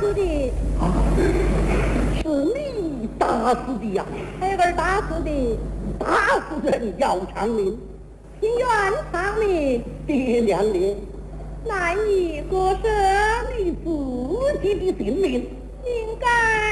死的。 啊，是你打死的呀？ 还有个打死的， 打死人要偿命， 情愿偿命， 爹娘咧， 难以割舍你自己的性命。 应该